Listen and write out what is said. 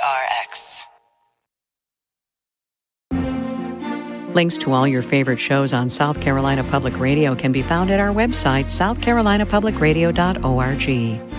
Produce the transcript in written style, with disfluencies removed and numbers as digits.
PRX. Links to all your favorite shows on South Carolina Public Radio can be found at our website, southcarolinapublicradio.org.